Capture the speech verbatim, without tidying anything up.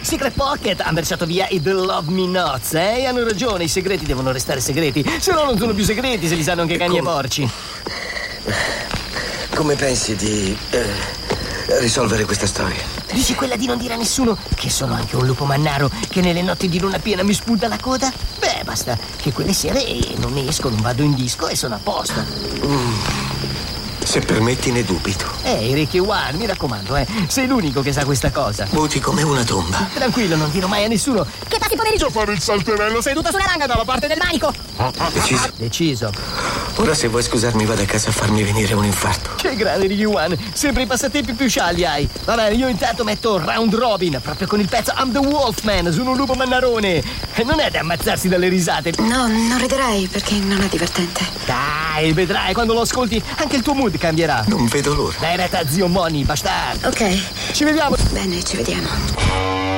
Secret Pocket ha marciato via i The Love Me Nots, eh? E hanno ragione, i segreti devono restare segreti. Se no non sono più segreti, se li sanno anche cani e porci. Come pensi di eh, risolvere questa storia? Dici quella di non dire a nessuno che sono anche un lupo mannaro che nelle notti di luna piena mi spunta la coda? Beh, basta che quelle sere non esco, non vado in disco e sono a posto. Mm. Se permetti ne dubito. Ehi, Ricky One, mi raccomando, eh, sei l'unico che sa questa cosa. Muti come una tomba. Tranquillo, non dirò mai a nessuno Che passi pomeriggio a fare il salterello seduto sulla ranga dalla parte del manico. Deciso. Deciso. Ora se vuoi scusarmi vado a casa a farmi venire un infarto. Che grande Ricky One, sempre i passatempi più scialli hai. Vabbè, io intanto metto Round Robin, proprio con il pezzo I'm the Wolfman, sono un lupo mannarone. E non è da ammazzarsi dalle risate. No, non riderei perché non è divertente. Dai, vedrai, quando lo ascolti anche il tuo mood cambierà. Non vedo l'ora. Dai retta zio Moni, bastardo. Ok. Ci vediamo. Bene, ci vediamo.